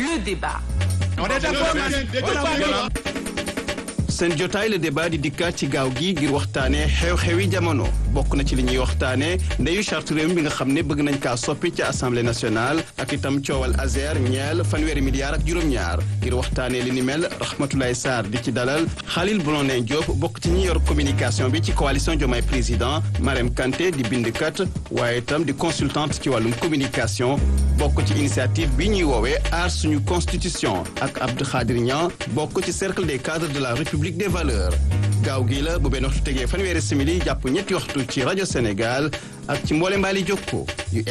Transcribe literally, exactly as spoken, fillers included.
le débat. On est d'accord. seen jotaay le débat di dikkaat ci gaaw gi ngir waxtaanee xew-xewi jamono bokk na ci li ñuy waxtaanee ndeyu charte réew mi bi nga xam ne bëgg nañ kaa soppi ci assemblée nationale ak itam coowal Azer ñeel fanweeri milliards ak juróom-ñaar ngir waxtaanee li ni mel Rahmatoulaye Sarr di ci dalal Khalil Blondin Diop bokk ci ñi yor communication bi ci coalition Diomaye Président Marème Kanté di bindkat waaye itam di consultante ci wàllum communication bokk ci initiative bi ñuy woowee aar suñu constitution ak Abdou Khadir Niang bokk ci cercle des cadres de la République des valeurs gaaw gi la bu benn waxtu tegee fanweeri simili jàpp ñetti waxtu ci rajo Sénégal ak ci mboole mbaali jokko